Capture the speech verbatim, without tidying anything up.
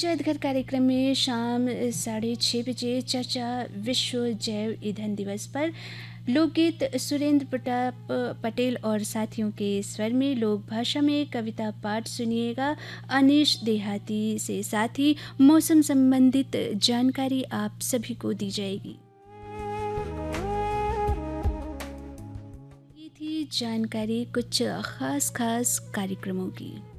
पंचायत घर कार्यक्रम में शाम साढ़े छः बजे चर्चा विश्व जैव ईंधन दिवस पर लोकगीत सुरेंद्र प्रताप पटेल और साथियों के स्वर में लोक भाषा में कविता पाठ सुनिएगा अनीश देहाती से। साथ ही मौसम संबंधित जानकारी आप सभी को दी जाएगी। ये थी जानकारी कुछ खास खास कार्यक्रमों की।